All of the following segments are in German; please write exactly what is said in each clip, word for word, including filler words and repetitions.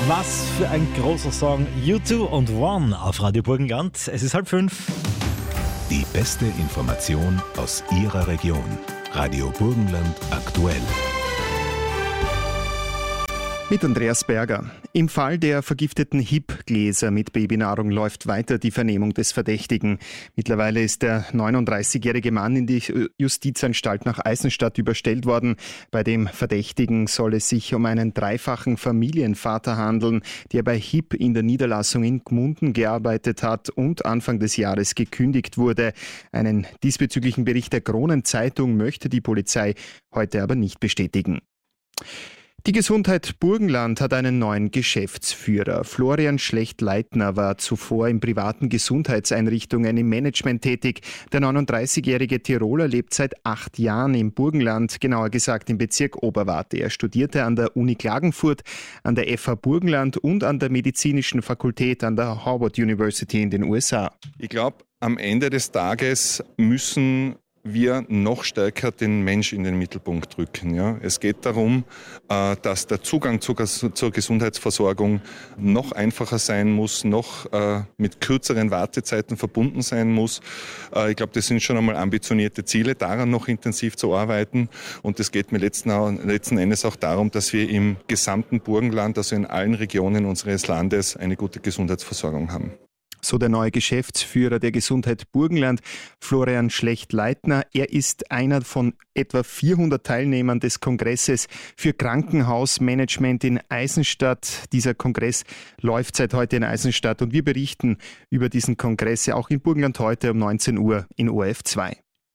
Was für ein großer Song. U zwei und One auf Radio Burgenland. Es ist halb fünf. Die beste Information aus Ihrer Region. Radio Burgenland aktuell. Mit Andreas Berger. Im Fall der vergifteten Hip-Gläser mit Babynahrung läuft weiter die Vernehmung des Verdächtigen. Mittlerweile ist der neununddreißigjährige Mann in die Justizanstalt nach Eisenstadt überstellt worden. Bei dem Verdächtigen soll es sich um einen dreifachen Familienvater handeln, der bei Hip in der Niederlassung in Gmunden gearbeitet hat und Anfang des Jahres gekündigt wurde. Einen diesbezüglichen Bericht der Kronenzeitung möchte die Polizei heute aber nicht bestätigen. Die Gesundheit Burgenland hat einen neuen Geschäftsführer. Florian Schlecht-Leitner war zuvor in privaten Gesundheitseinrichtungen im Management tätig. Der neununddreißigjährige Tiroler lebt seit acht Jahren im Burgenland, genauer gesagt im Bezirk Oberwart. Er studierte an der Uni Klagenfurt, an der F H Burgenland und an der Medizinischen Fakultät an der Harvard University in den U S A. Ich glaube, am Ende des Tages müssen wir noch stärker den Mensch in den Mittelpunkt rücken. Ja. Es geht darum, dass der Zugang zur Gesundheitsversorgung noch einfacher sein muss, noch mit kürzeren Wartezeiten verbunden sein muss. Ich glaube, das sind schon einmal ambitionierte Ziele, daran noch intensiv zu arbeiten. Und es geht mir letzten, letzten Endes auch darum, dass wir im gesamten Burgenland, also in allen Regionen unseres Landes, eine gute Gesundheitsversorgung haben. So der neue Geschäftsführer der Gesundheit Burgenland, Florian Schlecht-Leitner. Er ist einer von etwa vierhundert Teilnehmern des Kongresses für Krankenhausmanagement in Eisenstadt. Dieser Kongress läuft seit heute in Eisenstadt und wir berichten über diesen Kongress auch in Burgenland heute um neunzehn Uhr in O R F zwei.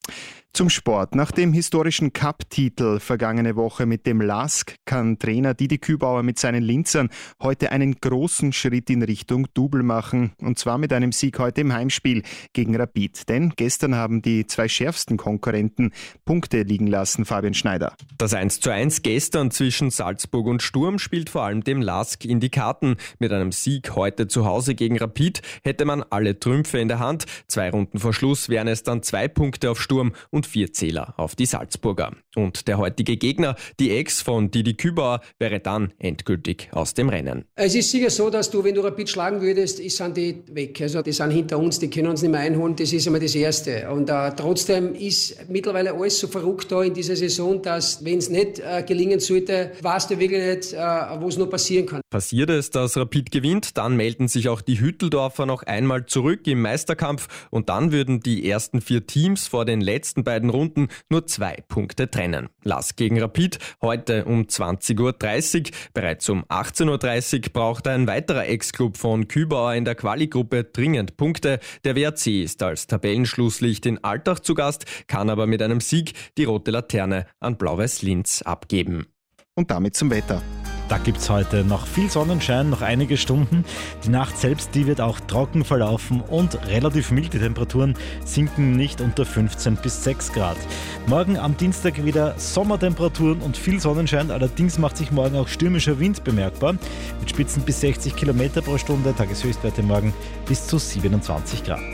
Zum Sport. Nach dem historischen Cup-Titel vergangene Woche mit dem LASK kann Trainer Didi Kübauer mit seinen Linzern heute einen großen Schritt in Richtung Double machen. Und zwar mit einem Sieg heute im Heimspiel gegen Rapid. Denn gestern haben die zwei schärfsten Konkurrenten Punkte liegen lassen. Fabian Schneider. Das eins zu eins gestern zwischen Salzburg und Sturm spielt vor allem dem LASK in die Karten. Mit einem Sieg heute zu Hause gegen Rapid hätte man alle Trümpfe in der Hand. Zwei Runden vor Schluss wären es dann zwei Punkte auf Sturm und vier Zähler auf die Salzburger. Und der heutige Gegner, die Ex von Didi Kübauer, wäre dann endgültig aus dem Rennen. Es ist sicher so, dass du, wenn du Rapid schlagen würdest, sind die weg. Also die sind hinter uns, die können uns nicht mehr einholen, das ist einmal das Erste. Und äh, trotzdem ist mittlerweile alles so verrückt da in dieser Saison, dass, wenn es nicht äh, gelingen sollte, weißt du wirklich nicht, äh, wo es noch passieren kann. Passiert es, dass Rapid gewinnt, dann melden sich auch die Hütteldorfer noch einmal zurück im Meisterkampf und dann würden die ersten vier Teams vor den letzten beiden Runden nur zwei Punkte trennen. LASK gegen Rapid heute um zwanzig Uhr dreißig. Bereits um achtzehn Uhr dreißig braucht ein weiterer Ex-Club von Kübauer in der Quali-Gruppe dringend Punkte. Der W A C ist als Tabellenschlusslicht in Altach zu Gast, kann aber mit einem Sieg die rote Laterne an Blau-Weiß Linz abgeben. Und damit zum Wetter. Da gibt es heute noch viel Sonnenschein, noch einige Stunden. Die Nacht selbst, die wird auch trocken verlaufen und relativ mild. Die Temperaturen sinken nicht unter fünfzehn bis sechs Grad. Morgen am Dienstag wieder Sommertemperaturen und viel Sonnenschein. Allerdings macht sich morgen auch stürmischer Wind bemerkbar. Mit Spitzen bis sechzig Kilometer pro Stunde. Tageshöchstwerte morgen bis zu siebenundzwanzig Grad.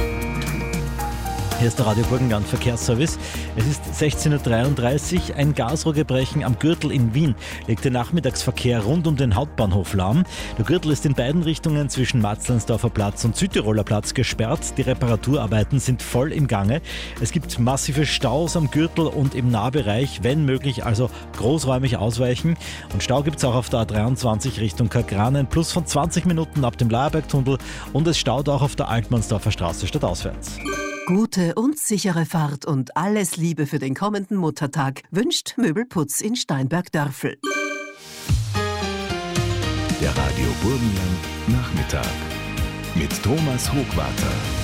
Hier ist der Radio Burgenland Verkehrsservice. Es ist sechzehn Uhr dreiunddreißig. Ein Gasrohrgebrechen am Gürtel in Wien legt den Nachmittagsverkehr rund um den Hauptbahnhof lahm. Der Gürtel ist in beiden Richtungen zwischen Matzleinsdorfer Platz und Südtiroler Platz gesperrt. Die Reparaturarbeiten sind voll im Gange. Es gibt massive Staus am Gürtel und im Nahbereich. Wenn möglich, also großräumig ausweichen. Und Stau gibt es auch auf der A dreiundzwanzig Richtung Kagranen. Plus von zwanzig Minuten ab dem Laerbergtunnel. Und es staut auch auf der Altmannsdorfer Straße stadtauswärts. Gute und sichere Fahrt und alles Liebe für den kommenden Muttertag wünscht Möbelputz in Steinberg-Dörfel. Der Radio Burgenland Nachmittag mit Thomas Hochwarter.